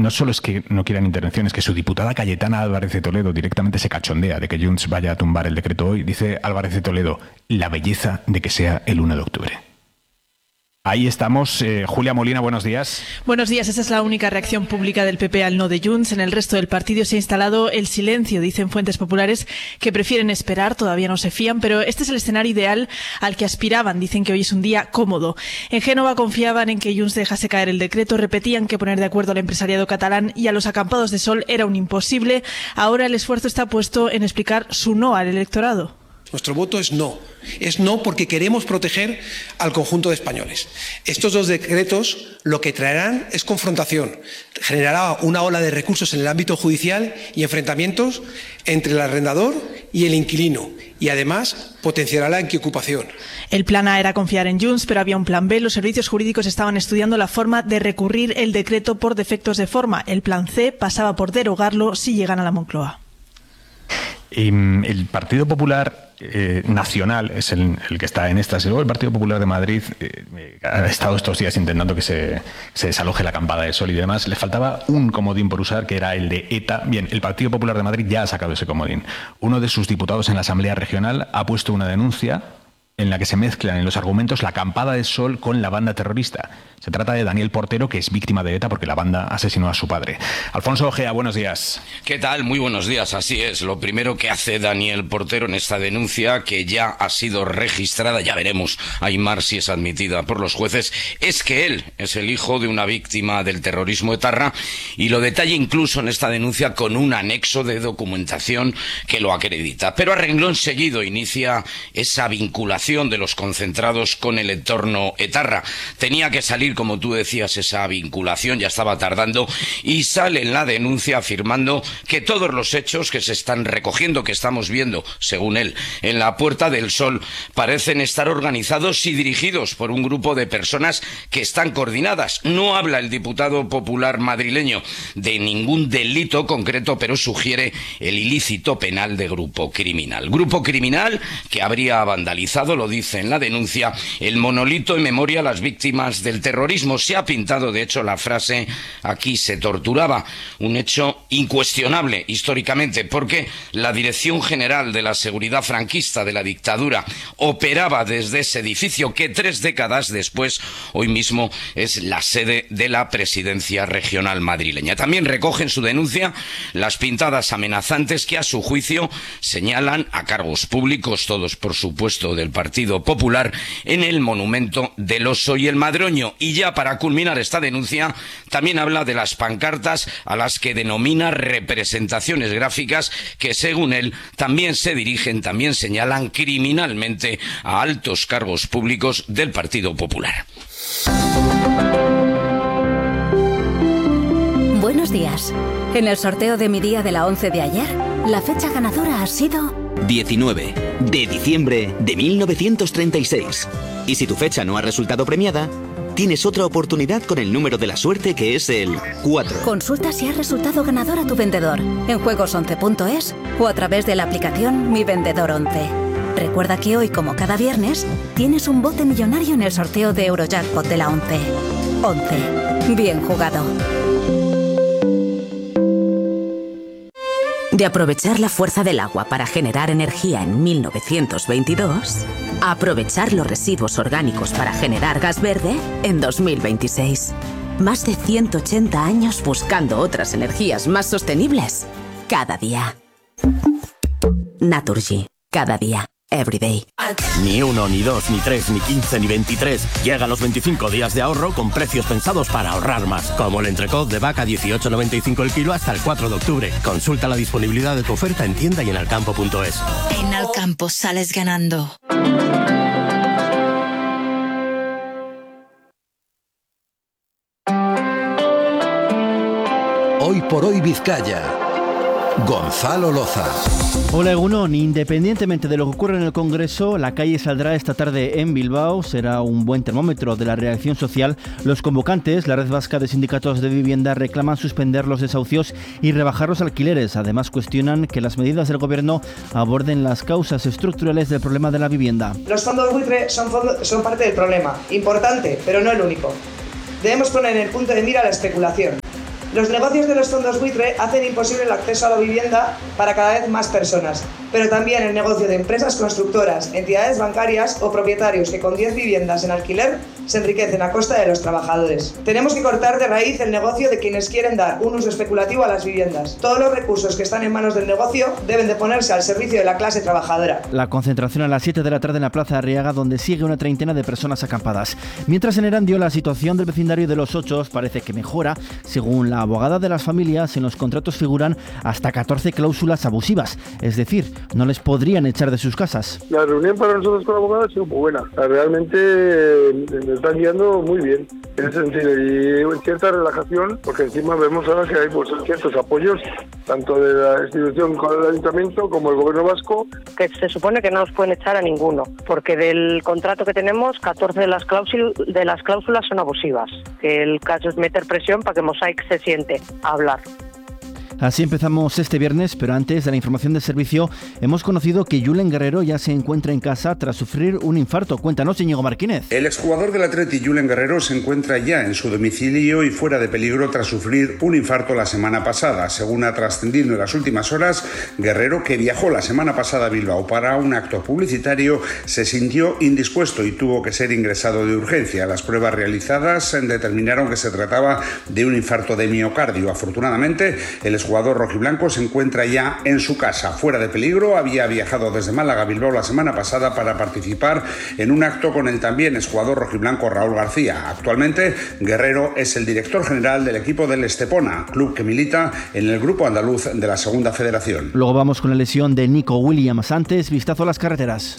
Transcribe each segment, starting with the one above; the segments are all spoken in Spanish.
no solo es que no quieran intervención, es que su diputada Cayetana Álvarez de Toledo directamente se cachondea de que Junts vaya a tumbar el decreto hoy. Dice Álvarez de Toledo, la belleza de que sea el 1 de octubre. Ahí estamos. Julia Molina, buenos días. Buenos días. Esa es la única reacción pública del PP al no de Junts. En el resto del partido se ha instalado el silencio, dicen fuentes populares que prefieren esperar, todavía no se fían, pero este es el escenario ideal al que aspiraban. Dicen que hoy es un día cómodo. En Génova confiaban en que Junts dejase caer el decreto, repetían que poner de acuerdo al empresariado catalán y a los acampados de sol era un imposible. Ahora el esfuerzo está puesto en explicar su no al electorado. Nuestro voto es no. Es no porque queremos proteger al conjunto de españoles. Estos dos decretos lo que traerán es confrontación. Generará una ola de recursos en el ámbito judicial y enfrentamientos entre el arrendador y el inquilino. Y además potenciará la antiocupación. El plan A era confiar en Junts, pero había un plan B. Los servicios jurídicos estaban estudiando la forma de recurrir el decreto por defectos de forma. El plan C pasaba por derogarlo si llegan a la Moncloa. El Partido Popular Nacional es el que está en estas. Y luego el Partido Popular de Madrid ha estado estos días intentando que se desaloje la acampada de sol y demás. Les faltaba un comodín por usar, que era el de ETA. Bien, el Partido Popular de Madrid ya ha sacado ese comodín. Uno de sus diputados en la Asamblea Regional ha puesto una denuncia en la que se mezclan en los argumentos la acampada de sol con la banda terrorista. Se trata de Daniel Portero, que es víctima de ETA porque la banda asesinó a su padre. Alfonso Ojea, buenos días. ¿Qué tal? Muy buenos días, así es. Lo primero que hace Daniel Portero en esta denuncia, que ya ha sido registrada, ya veremos, Aimar, si es admitida por los jueces, es que él es el hijo de una víctima del terrorismo etarra y lo detalla incluso en esta denuncia con un anexo de documentación que lo acredita. Pero a renglón seguido inicia esa vinculación de los concentrados con el entorno etarra. Tenía que salir, como tú decías, esa vinculación, ya estaba tardando, y sale en la denuncia afirmando que todos los hechos que se están recogiendo, que estamos viendo, según él, en la Puerta del Sol, parecen estar organizados y dirigidos por un grupo de personas que están coordinadas. No habla el diputado popular madrileño de ningún delito concreto, pero sugiere el ilícito penal de grupo criminal. Grupo criminal que habría vandalizado, lo dice en la denuncia, el monolito en memoria a las víctimas del terrorismo. Se ha pintado, de hecho, la frase "aquí se torturaba", un hecho incuestionable históricamente, porque la Dirección General de la Seguridad Franquista de la dictadura operaba desde ese edificio que 3 décadas después, hoy mismo, es la sede de la Presidencia Regional madrileña. También recoge en su denuncia las pintadas amenazantes que, a su juicio, señalan a cargos públicos, todos por supuesto del Partido Popular, en el monumento del Oso y el Madroño. Y ya para culminar esta denuncia, también habla de las pancartas a las que denomina representaciones gráficas que, según él, también se dirigen, también señalan criminalmente a altos cargos públicos del Partido Popular. Buenos días. En el sorteo de mi día de la 11 de ayer, la fecha ganadora ha sido 19 de diciembre de 1936. Y si tu fecha no ha resultado premiada, tienes otra oportunidad con el número de la suerte, que es el 4. Consulta si has resultado ganador a tu vendedor en juegos11.es o a través de la aplicación Mi Vendedor 11. Recuerda que hoy, como cada viernes, tienes un bote millonario en el sorteo de Eurojackpot de la 11. 11. Bien jugado. De aprovechar la fuerza del agua para generar energía en 1922, a aprovechar los residuos orgánicos para generar gas verde en 2026. Más de 180 años buscando otras energías más sostenibles cada día. Naturgy. Cada día. Everyday. Ni 1, ni 2, ni 3, ni 15, ni 23. Llegan los 25 días de ahorro con precios pensados para ahorrar más. Como el entrecot de vaca 18,95 el kilo hasta el 4 de octubre. Consulta la disponibilidad de tu oferta en tienda y en alcampo.es. En Alcampo sales ganando. Hoy por hoy Vizcaya. Gonzalo Loza. Hola Egunon, independientemente de lo que ocurra en el Congreso, la calle saldrá esta tarde en Bilbao. Será un buen termómetro de la reacción social. Los convocantes, la Red Vasca de Sindicatos de Vivienda, reclaman suspender los desahucios y rebajar los alquileres. Además, cuestionan que las medidas del Gobierno aborden las causas estructurales del problema de la vivienda. Los fondos buitre son parte del problema, importante, pero no el único. Debemos poner en el punto de mira la especulación. Los negocios de los fondos buitre hacen imposible el acceso a la vivienda para cada vez más personas, pero también el negocio de empresas constructoras, entidades bancarias o propietarios que con 10 viviendas en alquiler se enriquecen a costa de los trabajadores. Tenemos que cortar de raíz el negocio de quienes quieren dar un uso especulativo a las viviendas. Todos los recursos que están en manos del negocio deben de ponerse al servicio de la clase trabajadora. La concentración a las 7 de la tarde en la Plaza de Arriaga, donde sigue una treintena de personas acampadas. Mientras en Erandio la situación del vecindario de Los Ochos parece que mejora. Según la abogada de las familias, en los contratos figuran hasta 14 cláusulas abusivas. Es decir, no les podrían echar de sus casas. La reunión para nosotros con la abogada ha sido muy buena. Realmente nos están guiando muy bien en ese sentido y cierta relajación, porque encima vemos ahora que hay ciertos apoyos tanto de la institución con el ayuntamiento como el gobierno vasco. Que se supone que no nos pueden echar a ninguno, porque del contrato que tenemos, 14 de las cláusulas son abusivas. Que el caso es meter presión para que Mosaic se siente a hablar. Así empezamos este viernes, pero antes de la información de servicio, hemos conocido que Julen Guerrero ya se encuentra en casa tras sufrir un infarto. Cuéntanos, Íñigo Martínez. El exjugador del Atleti, Julen Guerrero, se encuentra ya en su domicilio y fuera de peligro tras sufrir un infarto la semana pasada. Según ha trascendido en las últimas horas, Guerrero, que viajó la semana pasada a Bilbao para un acto publicitario, se sintió indispuesto y tuvo que ser ingresado de urgencia. Las pruebas realizadas determinaron que se trataba de un infarto de miocardio. Afortunadamente, el exjugador rojiblanco se encuentra ya en su casa, fuera de peligro. Había viajado desde Málaga a Bilbao la semana pasada para participar en un acto con el también exjugador rojiblanco Raúl García. Actualmente, Guerrero es el director general del equipo del Estepona, club que milita en el grupo andaluz de la Segunda Federación. Luego vamos con la lesión de Nico Williams. Antes, vistazo a las carreteras.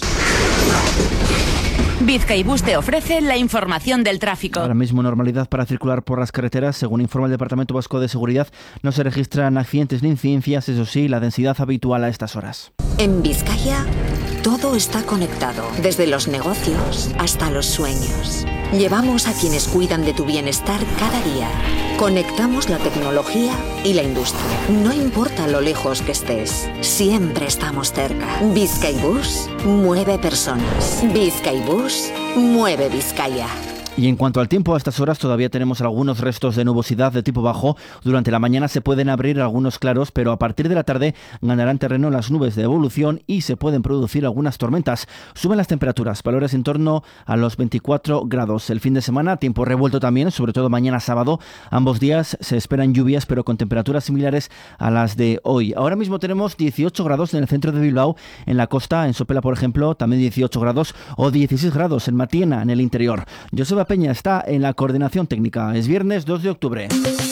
Bizkaibus te ofrece la información del tráfico. Ahora mismo normalidad para circular por las carreteras. Según informa el Departamento Vasco de Seguridad, no se registran accidentes ni incidencias, eso sí, la densidad habitual a estas horas. En Vizcaya, todo está conectado, desde los negocios hasta los sueños. Llevamos a quienes cuidan de tu bienestar cada día. Conectamos la tecnología y la industria. No importa lo lejos que estés, siempre estamos cerca. Bizkaibus mueve personas. Bizkaibus mueve Vizcaya. Y en cuanto al tiempo, a estas horas todavía tenemos algunos restos de nubosidad de tipo bajo. Durante la mañana se pueden abrir algunos claros, pero a partir de la tarde ganarán terreno las nubes de evolución y se pueden producir algunas tormentas. Suben las temperaturas, valores en torno a los 24 grados. El fin de semana, tiempo revuelto también, sobre todo mañana sábado. Ambos días se esperan lluvias, pero con temperaturas similares a las de hoy. Ahora mismo tenemos 18 grados en el centro de Bilbao, en la costa, en Sopela, por ejemplo, también 18 grados, o 16 grados en Matiena, en el interior. Joseba Peña está en la coordinación técnica. Es viernes 2 de octubre.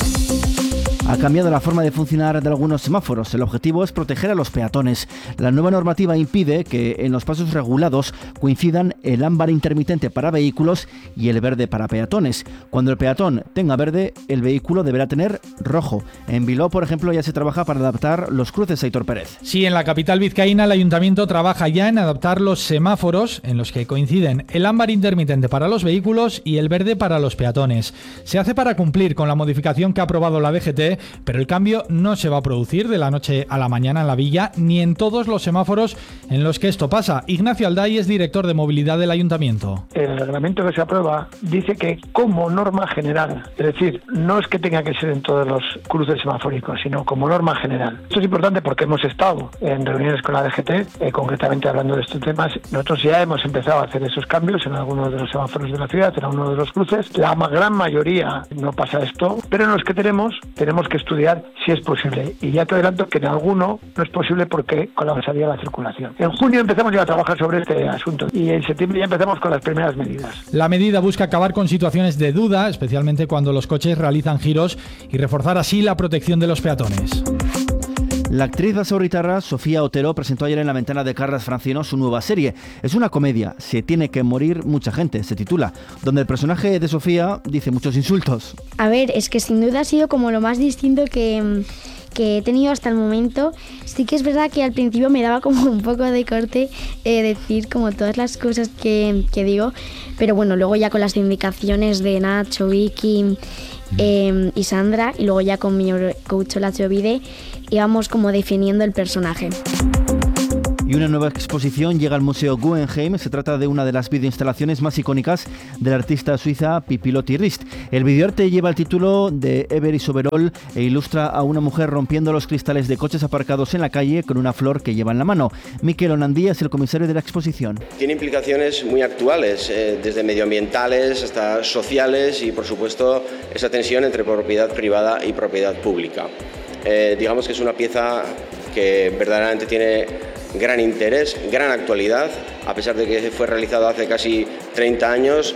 Ha cambiado la forma de funcionar de algunos semáforos. El objetivo es proteger a los peatones. La nueva normativa impide que en los pasos regulados coincidan el ámbar intermitente para vehículos y el verde para peatones. Cuando el peatón tenga verde, el vehículo deberá tener rojo. En Bilbao, por ejemplo, ya se trabaja para adaptar los cruces. Aitor Pérez. Sí, en la capital vizcaína el ayuntamiento trabaja ya en adaptar los semáforos en los que coinciden el ámbar intermitente para los vehículos y el verde para los peatones. Se hace para cumplir con la modificación que ha aprobado la DGT, pero el cambio no se va a producir de la noche a la mañana en la villa ni en todos los semáforos en los que esto pasa. Ignacio Alday es director de movilidad del ayuntamiento. El reglamento que se aprueba dice que como norma general, es decir, no es que tenga que ser en todos los cruces semafóricos, sino como norma general. Esto es importante porque hemos estado en reuniones con la DGT, concretamente hablando de estos temas. Nosotros ya hemos empezado a hacer esos cambios en algunos de los semáforos de la ciudad, en algunos de los cruces. La gran mayoría no pasa esto, pero en los que tenemos que estudiar si es posible. Y ya te adelanto que en alguno no es posible porque colapsaría la circulación. En junio empezamos ya a trabajar sobre este asunto y en septiembre ya empezamos con las primeras medidas. La medida busca acabar con situaciones de duda, especialmente cuando los coches realizan giros, y reforzar así la protección de los peatones. La actriz basauritarra Sofía Otero presentó ayer en la ventana de Carles Francino su nueva serie. Es una comedia, Se tiene que morir mucha gente, se titula, donde el personaje de Sofía dice muchos insultos. A ver, es que sin duda ha sido como lo más distinto que he tenido hasta el momento. Sí que es verdad que al principio me daba como un poco de corte decir como todas las cosas que digo, pero bueno, luego ya con las indicaciones de Nacho, Vicky y Sandra, y luego ya con mi coach Lacho Vide, íbamos como definiendo el personaje. Y una nueva exposición llega al Museo Guggenheim. Se trata de una de las videoinstalaciones más icónicas de la artista suiza Pipilotti Rist. El videoarte lleva el título de Ever is Overall e ilustra a una mujer rompiendo los cristales de coches aparcados en la calle con una flor que lleva en la mano. Miquel Onandía es el comisario de la exposición. Tiene implicaciones muy actuales, desde medioambientales hasta sociales y, por supuesto, esa tensión entre propiedad privada y propiedad pública. Digamos que es una pieza que verdaderamente tiene gran interés, gran actualidad, a pesar de que fue realizado hace casi 30 años.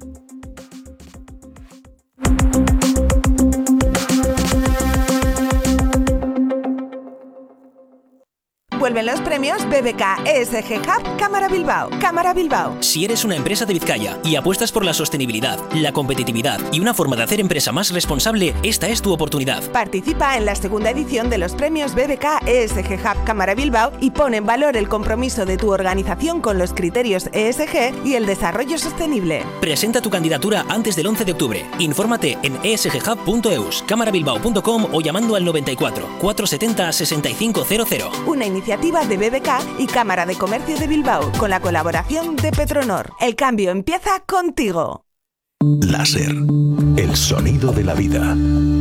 Vuelven los premios BBK ESG Hub Cámara Bilbao. Cámara Bilbao. Si eres una empresa de Vizcaya y apuestas por la sostenibilidad, la competitividad y una forma de hacer empresa más responsable, esta es tu oportunidad. Participa en la segunda edición de los premios BBK ESG Hub Cámara Bilbao y pon en valor el compromiso de tu organización con los criterios ESG y el desarrollo sostenible. Presenta tu candidatura antes del 11 de octubre. Infórmate en esghub.eus, camarabilbao.com o llamando al 94 470 6500. Una iniciativa de BBK y Cámara de Comercio de Bilbao, con la colaboración de Petronor. El cambio empieza contigo. Láser, el sonido de la vida.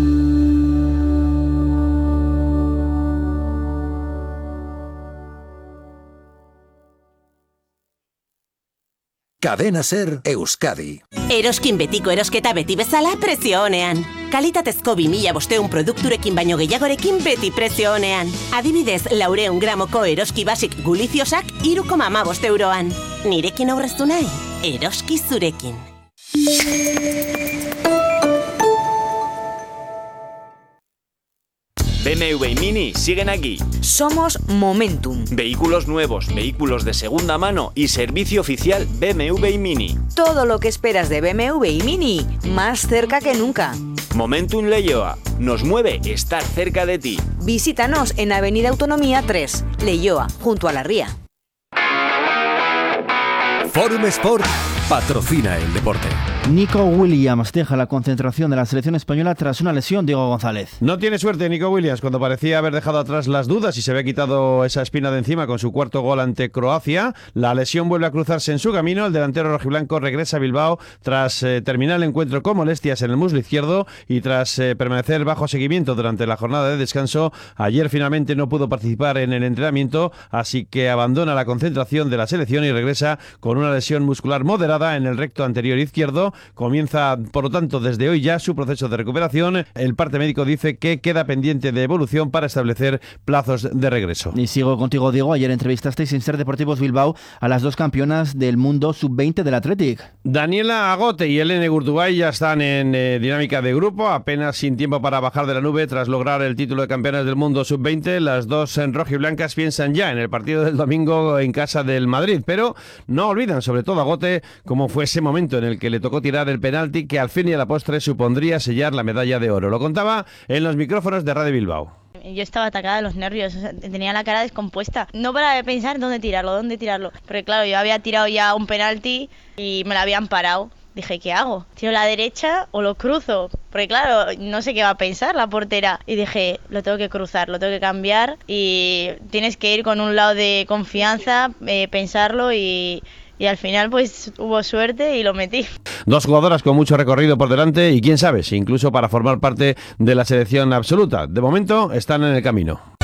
Cadena Ser Euskadi. Eroskin betiko erosketa beti bezala prezio onean. Kalitatezko 2500 produkturekin baino gehiagorekin beti prezio onean. Adibidez, 400 gramoko eroski basik guliziosak 3,15 euroan. Nirekin aurreztu nahi? Eroski zurekin. BMW y Mini siguen aquí. Somos Momentum. Vehículos nuevos, vehículos de segunda mano y servicio oficial BMW y Mini. Todo lo que esperas de BMW y Mini, más cerca que nunca. Momentum Leioa. Nos mueve estar cerca de ti. Visítanos en Avenida Autonomía 3, Leioa, junto a la Ría. Forum Sport patrocina el deporte. Nico Williams deja la concentración de la selección española tras una lesión. Diego González. No tiene suerte Nico Williams cuando parecía haber dejado atrás las dudas y se había quitado esa espina de encima con su cuarto gol ante Croacia. La lesión vuelve a cruzarse en su camino. El delantero rojiblanco regresa a Bilbao tras terminar el encuentro con molestias en el muslo izquierdo y tras permanecer bajo seguimiento durante la jornada de descanso. Ayer finalmente no pudo participar en el entrenamiento, así que abandona la concentración de la selección y regresa con una lesión muscular moderada en el recto anterior izquierdo. Comienza, por lo tanto, desde hoy ya su proceso de recuperación. El parte médico dice que queda pendiente de evolución para establecer plazos de regreso. Y sigo contigo, Diego. Ayer entrevistasteis en Ser Deportivos Bilbao a las dos campeonas del mundo sub-20 del Athletic. Daniela Agote y Elene Gurtubay ya están en dinámica de grupo, apenas sin tiempo para bajar de la nube tras lograr el título de campeonas del mundo sub-20. Las dos en rojiblancas piensan ya en el partido del domingo en casa del Madrid, pero no olvidan, sobre todo Agote, cómo fue ese momento en el que le tocó tirar el penalti que al fin y a la postre supondría sellar la medalla de oro. Lo contaba en los micrófonos de Radio Bilbao. Yo estaba atacada de los nervios, o sea, tenía la cara descompuesta. No para de pensar dónde tirarlo. Porque claro, yo había tirado ya un penalti y me lo habían parado. Dije, ¿qué hago? ¿Tiro la derecha o lo cruzo? Porque claro, no sé qué va a pensar la portera. Y dije, lo tengo que cruzar, lo tengo que cambiar. Y tienes que ir con un lado de confianza, pensarlo y al final pues hubo suerte y lo metí. Dos jugadoras con mucho recorrido por delante y quién sabe si incluso para formar parte de la selección absoluta. De momento están en el camino.